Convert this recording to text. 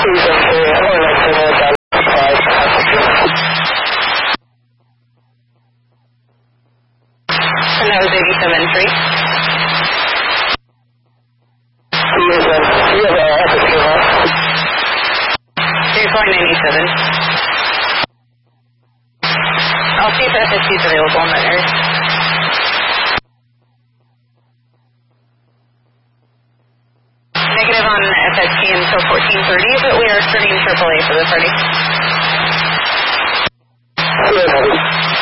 And that was 87.3. You're calling 97. I'll see if FSC is available in that area. Negative on FSC until 14:30, but we are turning AAA for the party.